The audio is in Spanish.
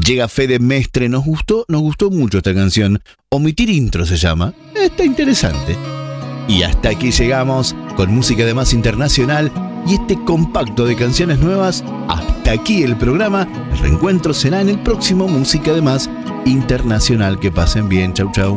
Llega Fede Mestre, nos gustó mucho esta canción. Omitir intro se llama, está interesante. Y hasta aquí llegamos con música de más internacional y este compacto de canciones nuevas. Hasta aquí el programa. El reencuentro será en el próximo Música de Más Internacional. Que pasen bien, chau chau.